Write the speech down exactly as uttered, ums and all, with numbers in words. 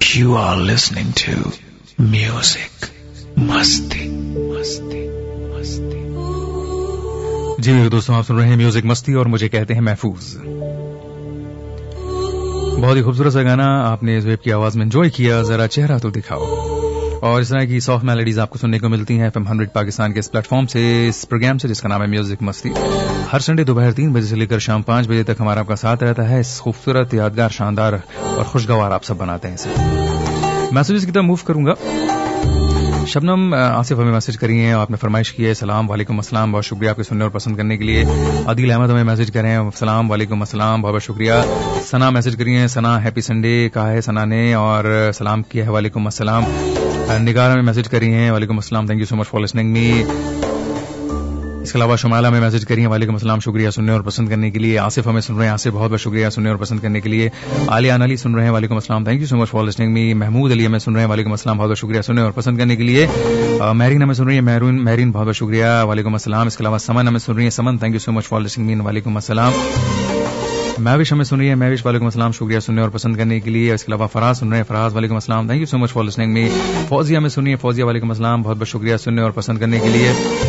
You are listening to Music Masti. Masti. Masti. جی میرے دوستوں، آپ سن رہے ہیں میوزک مستی اور مجھے کہتے ہیں محفوظ. بہت ہی خوبصورت سا گانا آپ نے زویب کی آواز میں انجوائے کیا. ذرا چہرہ تو دکھاؤ. اور اس طرح کی سافٹ میلوڈیز آپ کو سننے کو ملتی ہیں ایف ایم ہنڈریڈ پاکستان کے اس پلیٹ فارم سے، اس پروگرام سے جس کا نام ہے میوزک مستی. ہر سنڈے دوپہر تین بجے سے لے کر شام پانچ بجے تک ہمارا آپ کا ساتھ رہتا ہے. اس خوبصورت، یادگار، شاندار اور خوشگوار آپ سب بناتے ہیں اسے. میسیجز کی طرف موو کروں گا. شبنم آصف ہمیں میسج کری ہیں، آپ نے فرمائش کی ہے. سلام، وعلیکم السلام، بہت شکریہ آپ کے سننے اور پسند کرنے کے لیے. عادل احمد ہمیں میسج کریں، سلام، وعلیکم السلام، بہت بہت شکریہ. ثنا میسج کری ہیں، ثنا ہیپی سنڈے کہا ہے ثنا نے اور سلام کیا ہے، وعلیکم السلام. نگار ہمیں میسج کری ہیں، وعلیکم السلام، thank you so much for listening می. اس کے علاوہ شمالہ ہمیں میسج کری ہیں، وعلیکم السلام، شکریہ سننے اور پسند کرنے کے لیے. آصف ہمیں سن رہے ہیں، آصف بہت بہت شکریہ سننے اور پسند کرنے کے لیے. عالیان علی سن رہے ہیں، وعلیکم السلام، thank you so much for listening می. محمود علی ہمیں سن رہے ہیں، وعلیکم السلام، بہت بہت شکریہ سننے اور پسند کرنے کے لیے. میرین ہمیں سن رہی ہے، میرین میرین بہت بہت شکریہ، وعلیکم السلام. اس کے علاوہ سمن ہمیں سن رہی ہے، سمن thank you so much for listening می، وعلیکم السلام. مہوش ہمیں سن رہی ہے، مہوش وعلیکم السلام، شکریہ سننے اور پسند کرنے کے لیے. اس کے علاوہ فراز سن رہے ہیں، فراز وعلیکم السلام، thank you so much for listening می. فوزیہ ہمیں سنیے، فوزیہ وعلیکم السلام، بہت بہت شکریہ سننے اور پسند کرنے کے لیے.